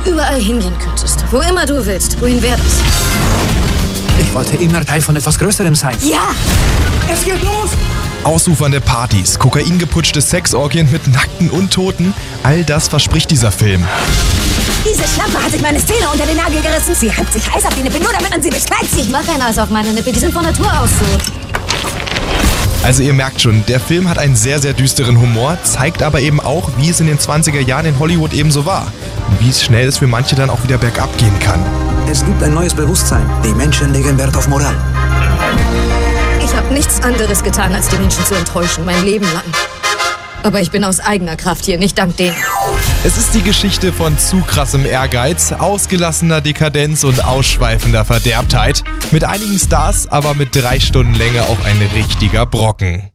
überall hingehen könntest, wo immer du willst, wohin wäre das? Ich wollte immer Teil von etwas Größerem sein. Ja! Es geht los! Ausufernde Partys, kokaingeputschte Sexorgien mit Nackten und Toten, all das verspricht dieser Film. Diese Schlampe hat sich meine Szene unter den Nagel gerissen. Sie reibt sich heiß auf die Nippe, nur damit man sie beschleizt. Ich mache ein Eis auf meine Nippe, die sind von Natur aus so. Also ihr merkt schon, der Film hat einen sehr, sehr düsteren Humor, zeigt aber eben auch, wie es in den 20er Jahren in Hollywood eben so war. Und wie es schnell ist für manche dann auch wieder bergab gehen kann. Es gibt ein neues Bewusstsein. Die Menschen legen Wert auf Moral. Ich habe nichts anderes getan, als die Menschen zu enttäuschen, mein Leben lang. Aber ich bin aus eigener Kraft hier, nicht dank denen. Es ist die Geschichte von zu krassem Ehrgeiz, ausgelassener Dekadenz und ausschweifender Verderbtheit. Mit einigen Stars, aber mit 3 Stunden Länge auch ein richtiger Brocken.